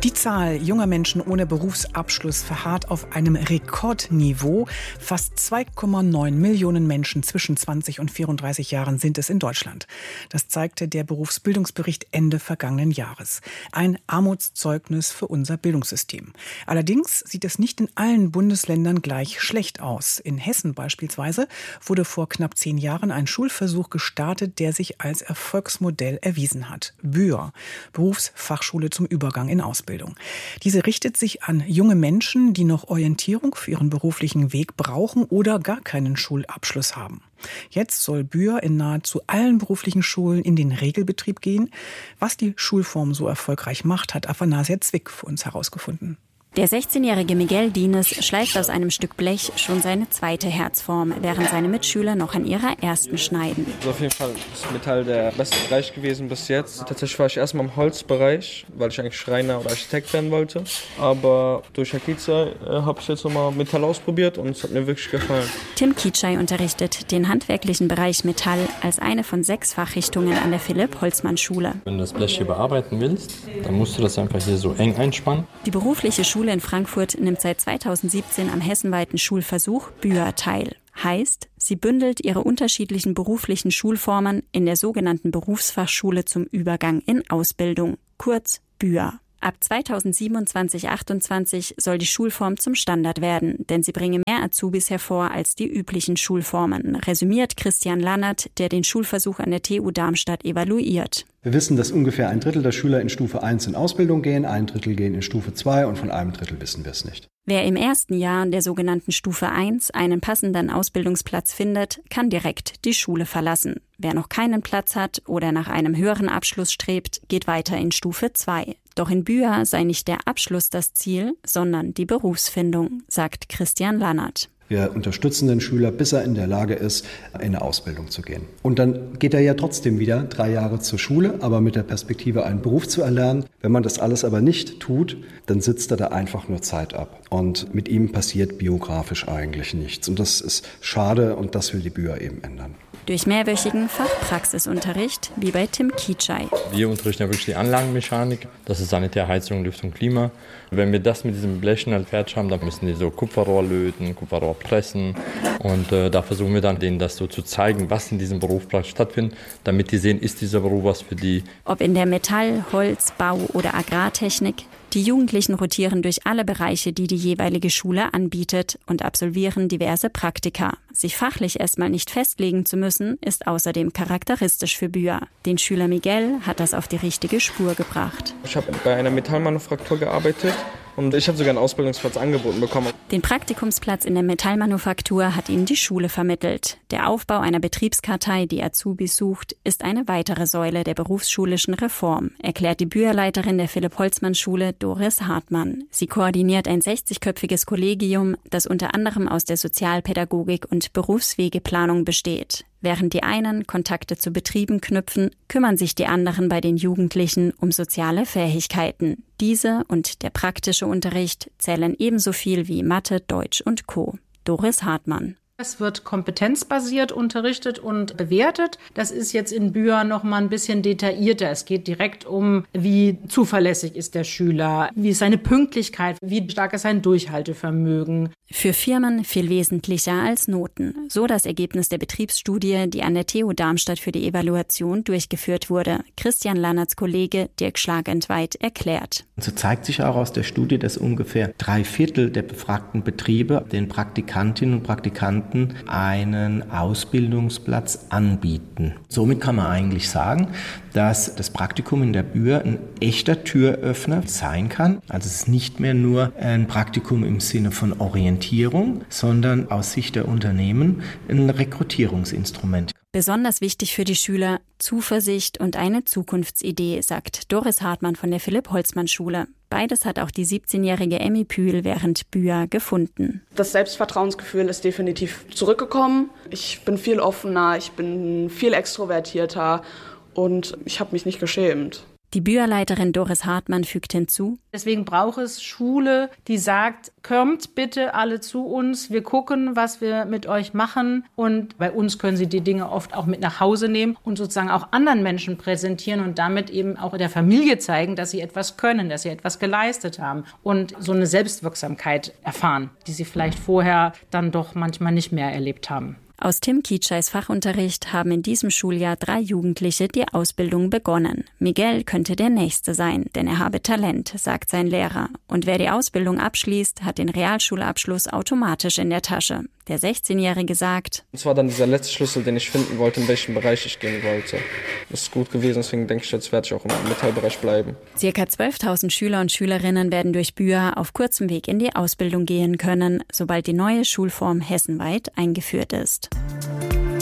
Die Zahl junger Menschen ohne Berufsabschluss verharrt auf einem Rekordniveau. Fast 2,9 Millionen Menschen zwischen 20 und 34 Jahren sind es in Deutschland. Das zeigte der Berufsbildungsbericht Ende vergangenen Jahres. Ein Armutszeugnis für unser Bildungssystem. Allerdings sieht es nicht in allen Bundesländern gleich schlecht aus. In Hessen beispielsweise wurde vor knapp 10 Jahren ein Schulversuch gestartet, der sich als Erfolgsmodell erwiesen hat. BÜAR, Berufsfachschule zum Übergang in Ausbildung. Diese richtet sich an junge Menschen, die noch Orientierung für ihren beruflichen Weg brauchen oder gar keinen Schulabschluss haben. Jetzt soll BÜAR in nahezu allen beruflichen Schulen in den Regelbetrieb gehen. Was die Schulform so erfolgreich macht, hat Afanasja Zwick für uns herausgefunden. Der 16-jährige Miguel Dines schleift aus einem Stück Blech schon seine zweite Herzform, während seine Mitschüler noch an ihrer ersten schneiden. Also auf jeden Fall ist Metall der beste Bereich gewesen bis jetzt. Tatsächlich war ich erstmal im Holzbereich, weil ich eigentlich Schreiner oder Architekt werden wollte. Aber durch Herr Kiezay habe ich jetzt nochmal Metall ausprobiert und es hat mir wirklich gefallen. Tim Kiezay unterrichtet den handwerklichen Bereich Metall als eine von 6 Fachrichtungen an der Philipp-Holzmann-Schule. Wenn du das Blech hier bearbeiten willst, dann musst du das einfach hier so eng einspannen. Die berufliche Schule in Frankfurt nimmt seit 2017 am hessenweiten Schulversuch BÜAR teil. Heißt, sie bündelt ihre unterschiedlichen beruflichen Schulformen in der sogenannten Berufsfachschule zum Übergang in Ausbildung, kurz BÜAR. Ab 2027/28 soll die Schulform zum Standard werden, denn sie bringe mehr Azubis hervor als die üblichen Schulformen, resümiert Christian Lannert, der den Schulversuch an der TU Darmstadt evaluiert. Wir wissen, dass ungefähr 1/3 der Schüler in Stufe 1 in Ausbildung gehen, 1/3 gehen in Stufe 2 und von einem Drittel wissen wir es nicht. Wer im ersten Jahr der sogenannten Stufe 1 einen passenden Ausbildungsplatz findet, kann direkt die Schule verlassen. Wer noch keinen Platz hat oder nach einem höheren Abschluss strebt, geht weiter in Stufe 2. Doch in BÜAR sei nicht der Abschluss das Ziel, sondern die Berufsfindung, sagt Christian Lannert. Wir unterstützen den Schüler, bis er in der Lage ist, in eine Ausbildung zu gehen. Und dann geht er ja trotzdem wieder 3 Jahre zur Schule, aber mit der Perspektive, einen Beruf zu erlernen. Wenn man das alles aber nicht tut, dann sitzt er da einfach nur Zeit ab. Und mit ihm passiert biografisch eigentlich nichts. Und das ist schade und das will die BÜAR eben ändern. Durch mehrwöchigen Fachpraxisunterricht, wie bei Tim Kiezay. Wir unterrichten ja wirklich die Anlagenmechanik, das ist Sanitär, Heizung, Lüftung, Klima. Wenn wir das mit diesen Blechen halt fertig haben, dann müssen die so Kupferrohr löten, Kupferrohr pressen. Und da versuchen wir dann denen das so zu zeigen, was in diesem Beruf praktisch stattfindet, damit die sehen, ist dieser Beruf was für die. Ob in der Metall-, Holz-, Bau- oder Agrartechnik, die Jugendlichen rotieren durch alle Bereiche, die die jeweilige Schule anbietet und absolvieren diverse Praktika. Sich fachlich erstmal nicht festlegen zu müssen, ist außerdem charakteristisch für BÜAR. Den Schüler Miguel hat das auf die richtige Spur gebracht. Ich habe bei einer Metallmanufaktur gearbeitet. Und ich habe sogar einen Ausbildungsplatz angeboten bekommen. Den Praktikumsplatz in der Metallmanufaktur hat ihnen die Schule vermittelt. Der Aufbau einer Betriebskartei, die Azubis sucht, ist eine weitere Säule der berufsschulischen Reform, erklärt die BÜAR-Leiterin der Philipp-Holzmann-Schule, Doris Hartmann. Sie koordiniert ein 60-köpfiges Kollegium, das unter anderem aus der Sozialpädagogik und Berufswegeplanung besteht. Während die einen Kontakte zu Betrieben knüpfen, kümmern sich die anderen bei den Jugendlichen um soziale Fähigkeiten. Diese und der praktische Unterricht zählen ebenso viel wie Mathe, Deutsch und Co. Doris Hartmann. Es wird kompetenzbasiert unterrichtet und bewertet. Das ist jetzt in BÜAR noch mal ein bisschen detaillierter. Es geht direkt um, wie zuverlässig ist der Schüler, wie ist seine Pünktlichkeit, wie stark ist sein Durchhaltevermögen. Für Firmen viel wesentlicher als Noten. So das Ergebnis der Betriebsstudie, die an der TU Darmstadt für die Evaluation durchgeführt wurde. Christian Lannerts Kollege Dirk Schlagentweit erklärt. So zeigt sich auch aus der Studie, dass ungefähr 3/4 der befragten Betriebe den Praktikantinnen und Praktikanten einen Ausbildungsplatz anbieten. Somit kann man eigentlich sagen, dass das Praktikum in der BÜAR ein echter Türöffner sein kann. Also es ist nicht mehr nur ein Praktikum im Sinne von Orientierung, sondern aus Sicht der Unternehmen ein Rekrutierungsinstrument. Besonders wichtig für die Schüler Zuversicht und eine Zukunftsidee, sagt Doris Hartmann von der Philipp-Holzmann-Schule. Beides hat auch die 17-jährige Emmy Pühl während BÜAR gefunden. Das Selbstvertrauensgefühl ist definitiv zurückgekommen. Ich bin viel offener, ich bin viel extrovertierter und ich habe mich nicht geschämt. Die Bührleiterin Doris Hartmann fügt hinzu: Deswegen braucht es Schule, die sagt, kommt bitte alle zu uns, wir gucken, was wir mit euch machen. Und bei uns können sie die Dinge oft auch mit nach Hause nehmen und sozusagen auch anderen Menschen präsentieren und damit eben auch der Familie zeigen, dass sie etwas können, dass sie etwas geleistet haben und so eine Selbstwirksamkeit erfahren, die sie vielleicht vorher dann doch manchmal nicht mehr erlebt haben. Aus Tim Kietscheis Fachunterricht haben in diesem Schuljahr 3 Jugendliche die Ausbildung begonnen. Miguel könnte der Nächste sein, denn er habe Talent, sagt sein Lehrer. Und wer die Ausbildung abschließt, hat den Realschulabschluss automatisch in der Tasche. Der 16-Jährige sagt: Es war dann dieser letzte Schlüssel, den ich finden wollte, in welchem Bereich ich gehen wollte. Das ist gut gewesen, deswegen denke ich, jetzt werde ich auch im Metallbereich bleiben. Circa 12.000 Schüler und Schülerinnen werden durch Bühr auf kurzem Weg in die Ausbildung gehen können, sobald die neue Schulform hessenweit eingeführt ist.